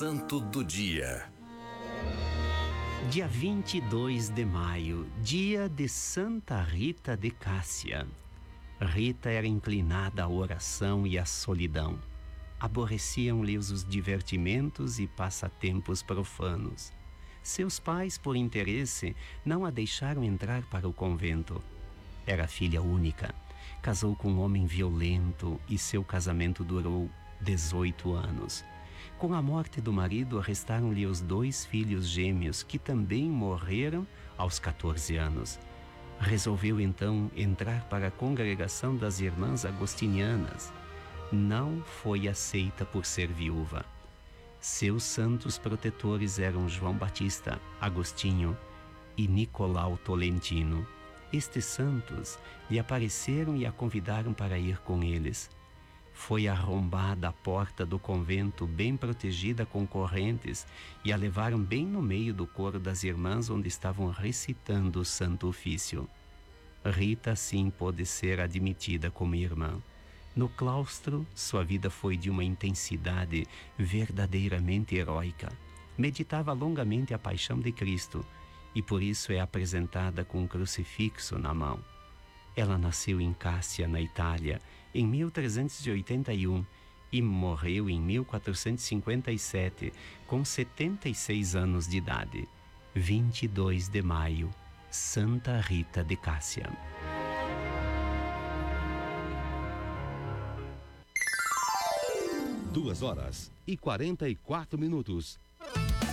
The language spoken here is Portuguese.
Santo do Dia. Dia 22 de maio, dia de Santa Rita de Cássia. Rita era inclinada à oração e à solidão. Aborreciam-lhe os divertimentos e passatempos profanos. Seus pais, por interesse, não a deixaram entrar para o convento. Era filha única. Casou com um homem violento e seu casamento durou 18 anos. Com a morte do marido, restaram-lhe os 2 filhos gêmeos, que também morreram aos 14 anos. Resolveu então entrar para a congregação das Irmãs Agostinianas. Não foi aceita por ser viúva. Seus santos protetores eram João Batista, Agostinho e Nicolau Tolentino. Estes santos lhe apareceram e a convidaram para ir com eles. Foi arrombada a porta do convento, bem protegida com correntes, e a levaram bem no meio do coro das irmãs, onde estavam recitando o Santo Ofício. Rita, assim, pôde ser admitida como irmã. No claustro, sua vida foi de uma intensidade verdadeiramente heróica. Meditava longamente a paixão de Cristo, e por isso é apresentada com um crucifixo na mão. Ela nasceu em Cássia, na Itália, em 1381 e morreu em 1457, com 76 anos de idade. 22 de maio, Santa Rita de Cássia. Duas horas e 44 minutos.